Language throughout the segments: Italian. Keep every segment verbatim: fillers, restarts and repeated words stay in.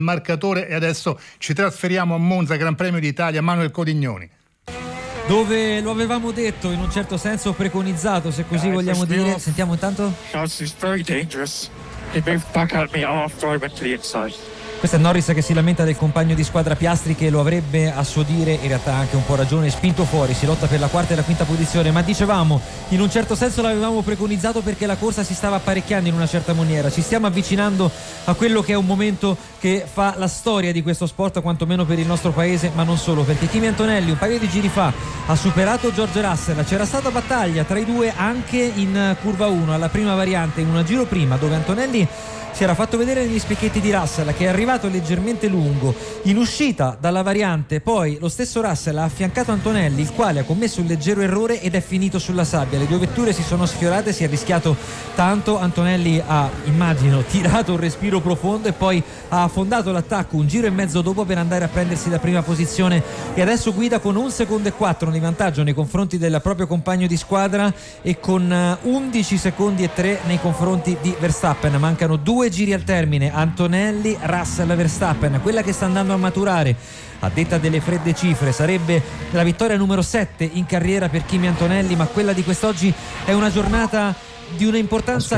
marcatore. E adesso ci trasferiamo a Monza, Gran Premio d'Italia, Manuel Codignoni. Dove lo avevamo detto, in un certo senso preconizzato, se così vogliamo dire. Sentiamo intanto. It's very dangerous. He moved back at me after I went to the inside. Questo è Norris che si lamenta del compagno di squadra Piastri, che lo avrebbe, a suo dire, in realtà anche un po' ragione, spinto fuori. Si lotta per la quarta e la quinta posizione, ma dicevamo, in un certo senso l'avevamo preconizzato perché la corsa si stava apparecchiando in una certa maniera. Ci stiamo avvicinando a quello che è un momento che fa la storia di questo sport, quantomeno per il nostro paese, ma non solo, perché Kimi Antonelli un paio di giri fa ha superato George Russell. C'era stata battaglia tra i due anche in curva uno, alla prima variante, in un giro prima, dove Antonelli si era fatto vedere negli specchietti di Russell, che è arrivato leggermente lungo in uscita dalla variante. Poi lo stesso Russell ha affiancato Antonelli, il quale ha commesso un leggero errore ed è finito sulla sabbia. Le due vetture si sono sfiorate, si è rischiato tanto. Antonelli ha, immagino, tirato un respiro profondo e poi ha affondato l'attacco un giro e mezzo dopo per andare a prendersi la prima posizione, e adesso guida con un secondo e quattro di vantaggio nei confronti del proprio compagno di squadra e con undici secondi e tre nei confronti di Verstappen. Mancano due giri al termine. Antonelli, Russell, Verstappen. Quella che sta andando a maturare, a detta delle fredde cifre, sarebbe la vittoria numero sette in carriera per Kimi Antonelli, ma quella di quest'oggi è una giornata di una importanza.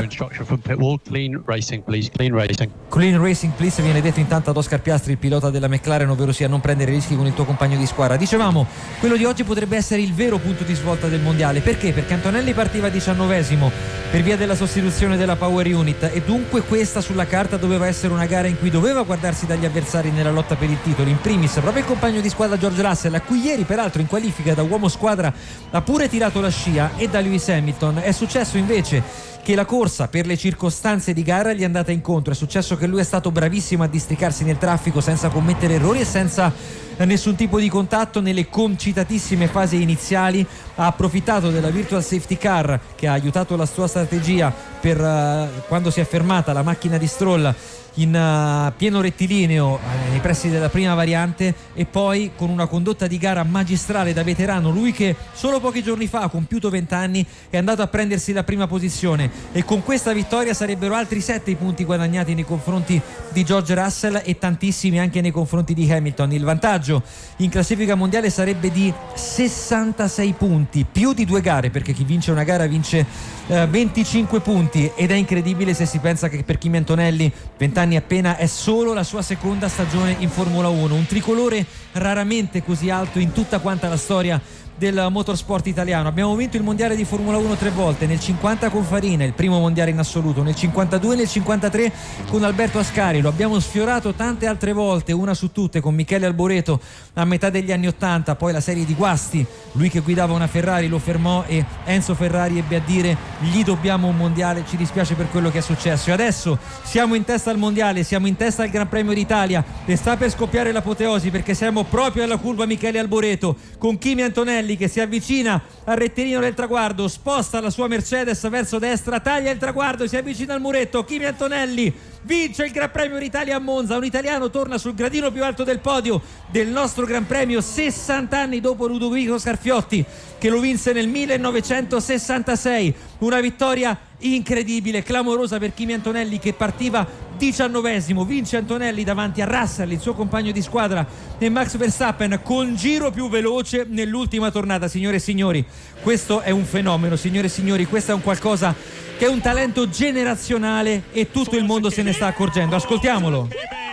Clean racing, please. Clean racing. Clean racing, please, viene detto intanto ad Oscar Piastri, il pilota della McLaren, ovvero sia non prendere rischi con il tuo compagno di squadra. Dicevamo, quello di oggi potrebbe essere il vero punto di svolta del mondiale. Perché? Perché Antonelli partiva diciannovesimo per via della sostituzione della power unit, e dunque questa sulla carta doveva essere una gara in cui doveva guardarsi dagli avversari nella lotta per il titolo, in primis proprio il compagno di squadra George Russell, a cui ieri peraltro in qualifica da uomo squadra ha pure tirato la scia, e da Lewis Hamilton. È successo invece che la corsa, per le circostanze di gara, gli è andata incontro. È successo che lui è stato bravissimo a districarsi nel traffico senza commettere errori e senza nessun tipo di contatto nelle concitatissime fasi iniziali. Ha approfittato della virtual safety car che ha aiutato la sua strategia per uh, quando si è fermata la macchina di Stroll in uh, pieno rettilineo uh, nei pressi della prima variante, e poi con una condotta di gara magistrale da veterano, lui che solo pochi giorni fa ha compiuto venti anni, è andato a prendersi la prima posizione, e con questa vittoria sarebbero altri sette i punti guadagnati nei confronti di George Russell e tantissimi anche nei confronti di Hamilton. Il vantaggio in classifica mondiale sarebbe di sessantasei punti, più di due gare, perché chi vince una gara vince uh, venticinque punti, ed è incredibile se si pensa che per Kimi Antonelli, venti anni appena, è solo la sua seconda stagione in Formula uno, un tricolore raramente così alto in tutta quanta la storia del motorsport italiano. Abbiamo vinto il mondiale di Formula uno tre volte, nel cinquanta con Farina, il primo mondiale in assoluto, nel cinquantadue e nel cinquantatré con Alberto Ascari, lo abbiamo sfiorato tante altre volte, una su tutte con Michele Alboreto a metà degli anni ottanta, poi la serie di guasti, lui che guidava una Ferrari lo fermò e Enzo Ferrari ebbe a dire: gli dobbiamo un mondiale, ci dispiace per quello che è successo. E adesso siamo in testa al mondiale, siamo in testa al Gran Premio d'Italia, e sta per scoppiare l'apoteosi, perché siamo proprio alla curva Michele Alboreto, con Kimi Antonelli che si avvicina al rettilineo del traguardo, sposta la sua Mercedes verso destra, taglia il traguardo, si avvicina al muretto. Kimi Antonelli vince il Gran Premio d'Italia a Monza, un italiano torna sul gradino più alto del podio del nostro Gran Premio sessanta anni dopo Ludovico Scarfiotti, che lo vinse nel millenovecentosessantasei. Una vittoria incredibile, clamorosa per Kimi Antonelli, che partiva diciannovesimo. Vince Antonelli davanti a Russell, il suo compagno di squadra, e Max Verstappen con giro più veloce nell'ultima tornata. Signore e signori, questo è un fenomeno, signore e signori, questo è un qualcosa che è un talento generazionale, e tutto il mondo se ne sta accorgendo. Ascoltiamolo.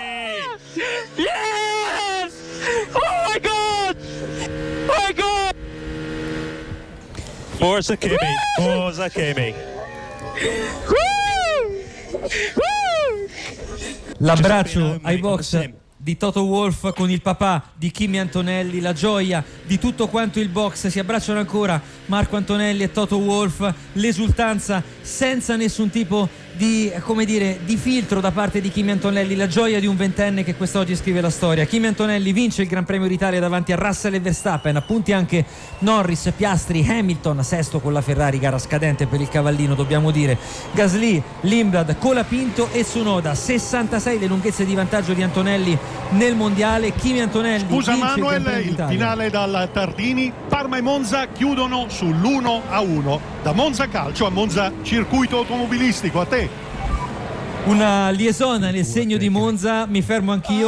Yes! Oh my God! Oh my God! Forza Kimi, Forza Kimi. L'abbraccio ai box di Toto Wolff con il papà di Kimi Antonelli, la gioia di tutto quanto il box. Si abbracciano ancora Marco Antonelli e Toto Wolff, l'esultanza senza nessun tipo di, come dire, di filtro da parte di Kimi Antonelli, la gioia di un ventenne che quest'oggi scrive la storia. Kimi Antonelli vince il Gran Premio d'Italia davanti a Russell e Verstappen, appunti anche Norris, Piastri, Hamilton, sesto con la Ferrari, gara scadente per il cavallino dobbiamo dire, Gasly, Lindblad, Colapinto e Tsunoda. Sessantasei le lunghezze di vantaggio di Antonelli nel mondiale. Kimi Antonelli scusa vince Manuel, il, il finale dal Tardini, Parma e Monza chiudono sull'uno a uno. Da Monza Calcio a Monza Circuito Automobilistico, a te. Una liaison nel segno di Monza, mi fermo anch'io.